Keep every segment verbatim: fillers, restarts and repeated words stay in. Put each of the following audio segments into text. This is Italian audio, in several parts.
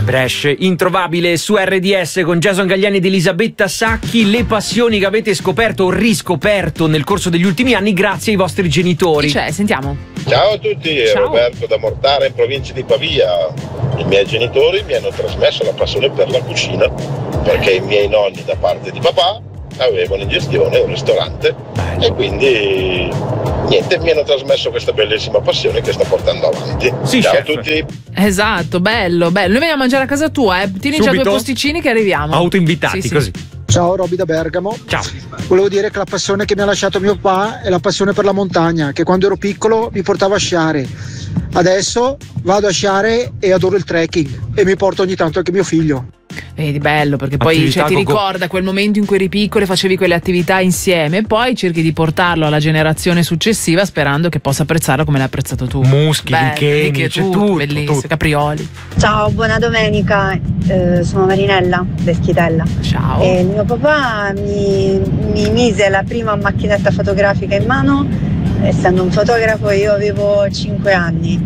Brescia, introvabile su R D S con Jason Galliani ed Elisabetta Sacchi. Le passioni che avete scoperto o riscoperto nel corso degli ultimi anni grazie ai vostri genitori. Chi c'è? Sentiamo. Ciao a tutti, Ciao. Roberto da Mortara in provincia di Pavia. I miei genitori mi hanno trasmesso la passione per la cucina perché i miei nonni da parte di papà avevano in gestione un ristorante. Bello. E quindi niente, mi hanno trasmesso questa bellissima passione che sto portando avanti. Sì, ciao chef. a tutti. Esatto, bello, bello. Noi veniamo a mangiare a casa tua, eh. Tieni già due posticini che arriviamo. Autoinvitati, Sì, sì. così. Ciao, Roby da Bergamo. Ciao. Volevo dire che la passione che mi ha lasciato mio papà è la passione per la montagna, che quando ero piccolo mi portava a sciare. Adesso vado a sciare e adoro il trekking e mi porto ogni tanto anche mio figlio. Vedi, bello, perché poi Attività cioè, ti con- ricorda quel momento in cui eri piccolo e facevi quelle attività insieme e poi cerchi di portarlo alla generazione successiva sperando che possa apprezzarlo come l'hai apprezzato tu. Muschi, Bello, licheni, che c'è tutto, tutto, bellissimo, tutto. caprioli. Ciao, buona domenica, eh, sono Marinella del Chitella. Ciao. E mio papà mi, mi mise la prima macchinetta fotografica in mano, essendo un fotografo io avevo cinque anni,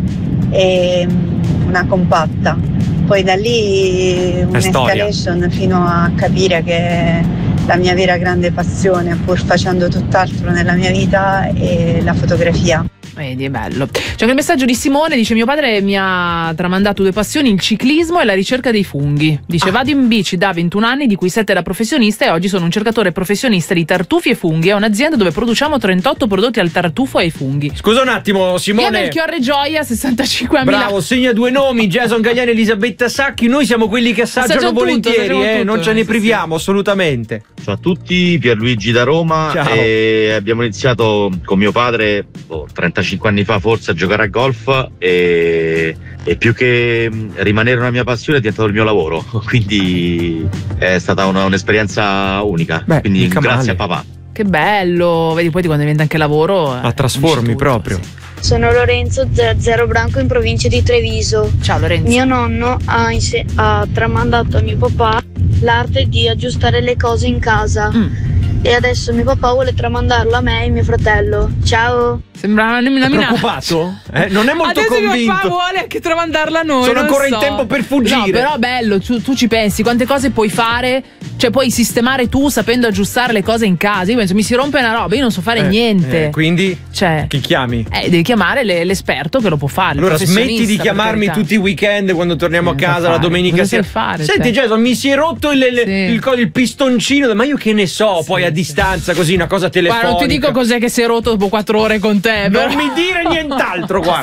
e una compatta. Poi da lì un'escalation fino a capire che la mia vera grande passione, pur facendo tutt'altro nella mia vita, è la fotografia. Vedi, è bello. C'è anche il messaggio di Simone, dice: mio padre mi ha tramandato due passioni, il ciclismo e la ricerca dei funghi. Dice: vado in bici da ventuno anni, di cui sette da professionista, e oggi sono un cercatore professionista di tartufi e funghi. È un'azienda dove produciamo trentotto prodotti al tartufo e ai funghi. Scusa un attimo, Via Simone. Melchiorre Gioia, sessantacinque a Bravo, Milano. segna due nomi, Jason Galliani e Elisabetta Sacchi. Noi siamo quelli che assaggiano Assaggiamo tutto, volentieri, assaggiamo eh, tutto, non ce eh, ne sì, priviamo assolutamente. Ciao a tutti, Pierluigi da Roma. Ciao. E abbiamo iniziato con mio padre oh, trentacinque anni fa forse a giocare a golf e, e più che mh, rimanere una mia passione è diventato il mio lavoro, quindi è stata una- un'esperienza unica. Beh, quindi mica grazie male. a papà. Che bello, vedi, poi quando diventa anche lavoro La eh, trasformi unisci tutto, proprio. sì. Sono Lorenzo zero zero Branco in provincia di Treviso. Ciao Lorenzo. Mio nonno ha, inse- ha tramandato a mio papà l'arte di aggiustare le cose in casa. Mm. E adesso mio papà vuole tramandarlo a me e mio fratello. Ciao. Sembra una, una È minaccia. preoccupato? Eh, non è molto Adesso mio papà convinto. vuole anche tramandarla a noi. Sono non ancora in so. tempo per fuggire. No, però bello, tu, tu ci pensi, quante cose puoi fare, cioè puoi sistemare tu sapendo aggiustare le cose in casa. Io penso, mi si rompe una roba, io non so fare Eh, niente. eh, quindi Cioè, chi chiami? eh, devi chiamare le- l'esperto che lo può fare. il Allora smetti di professionista, per chiamarmi carità. tutti i weekend quando torniamo Sì, a casa cosa la fare? domenica Cosa sera. sai fare, Senti te? Jason, mi si è rotto il, il, Sì. il co- il pistoncino, ma io che ne so, poi a distanza così una cosa telefonica. Guarda, non ti dico cos'è che si è rotto dopo quattro ore con te. Non però. mi dire nient'altro, guarda.